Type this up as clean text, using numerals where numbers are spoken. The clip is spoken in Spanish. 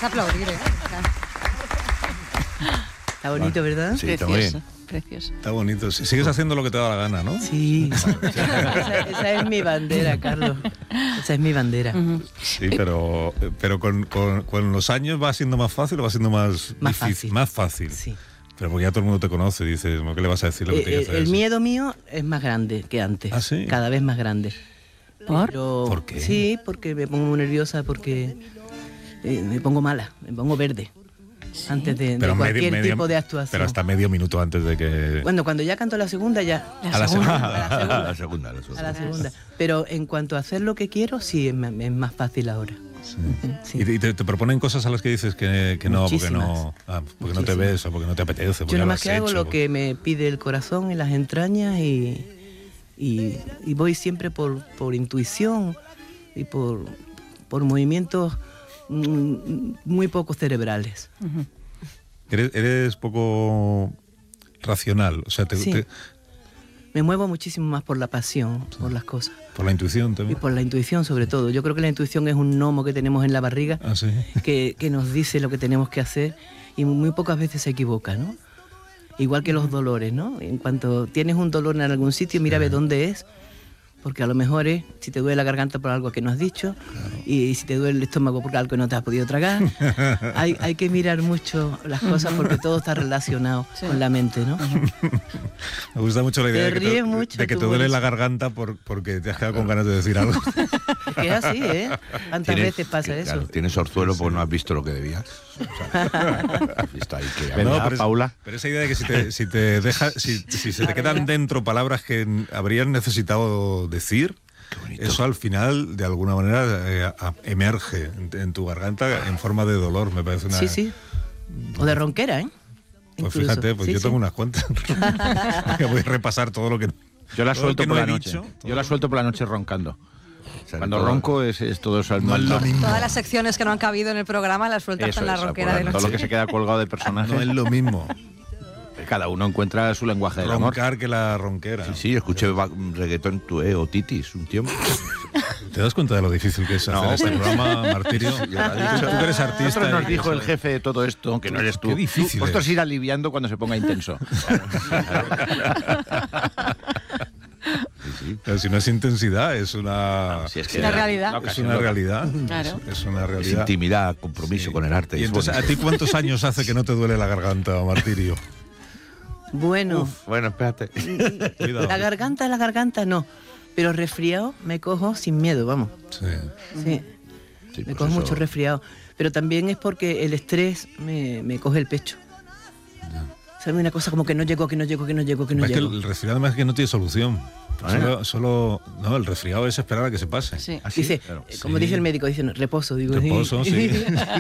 es aplaudir, ¿eh? Está bonito, ¿verdad? Sí, está muy bien. Precioso. Está bonito. Si sigues haciendo lo que te da la gana, ¿no? Sí. Esa es mi bandera, Carlos. Esa es mi bandera. Sí, pero con los años va siendo más fácil o va siendo más difícil. Fácil. Más fácil. Sí. Pero porque ya todo el mundo te conoce y dices, ¿qué le vas a decir lo que tiene que hacer? El miedo mío es más grande que antes. ¿Ah, sí? Cada vez más grande. ¿Por qué? Sí, porque me pongo muy nerviosa, porque me pongo mala, me pongo verde. ¿Sí? Antes de cualquier tipo de actuación. Pero hasta medio minuto antes de que... Bueno, cuando ya canto la segunda, ya. A la segunda. Pero en cuanto a hacer lo que quiero, sí, es más fácil ahora. Sí. Sí. ¿Y te proponen cosas a las que dices que no, porque no te ves o porque no te apetece? Yo nada más que hago lo que me pide el corazón y las entrañas y voy siempre por intuición y por movimientos muy poco cerebrales. Eres poco racional, o sea, me muevo muchísimo más por la pasión, por las cosas. Por la intuición también. Y por la intuición sobre todo. Yo creo que la intuición es un gnomo que tenemos en la barriga, ¿sí? que nos dice lo que tenemos que hacer y muy pocas veces se equivoca, ¿no? Igual que los dolores, ¿no? En cuanto tienes un dolor en algún sitio, mira a ver dónde es, porque a lo mejor es si te duele la garganta por algo que no has dicho, claro. Y si te duele el estómago por algo que no te has podido tragar. Hay que mirar mucho las cosas porque todo está relacionado con la mente, ¿no? Me gusta mucho la idea de que te duele la garganta porque te has quedado con ganas de decir algo. Es que es así, ¿eh? ¿Cuántas veces pasa eso? Claro, tienes orzuelo porque no has visto lo que debías. O sea, está ahí que... No, Paula. Pero esa idea de que si se te quedan dentro palabras que habrías necesitado decir, eso al final de alguna manera emerge en tu garganta en forma de dolor, me parece una... Sí. O de ronquera, ¿eh? Pues incluso. Fíjate, pues yo tengo unas cuantas. Voy a repasar todo lo que... Yo la suelto por la noche. Yo la suelto por la noche roncando. Cuando ronco es todo eso al mal. Todas las secciones que no han cabido en el programa las sueltas en la ronquera de noche. Todo lo que se queda colgado de personajes. No es lo mismo. Cada uno encuentra su lenguaje del amor. Roncar que la ronquera. Sí, escuché reggaetón tué o titis un tiempo. ¿Te das cuenta de lo difícil que es hacer este programa, Martirio? Tú que eres artista. Nosotros nos dijo el jefe de todo esto, que no eres tú. Qué difícil. Vosotros ir aliviando cuando se ponga intenso. Sí. Pero si no es intensidad, es una... No, si es una realidad. Es una realidad. Claro. Es una realidad. Es intimidad, compromiso con el arte. Y entonces, ¿a ti cuántos años hace que no te duele la garganta, Martirio? Bueno, espérate. La garganta no, pero resfriado me cojo sin miedo, vamos. Sí, me cojo mucho resfriado, pero también es porque el estrés me coge el pecho. ¿Sabes? Una cosa como que no llego. Es que el resfriado además es que no tiene solución. No, el resfriado es esperar a que se pase. Sí. Dice, como dice el médico, dice reposo, digo. Reposo, sí.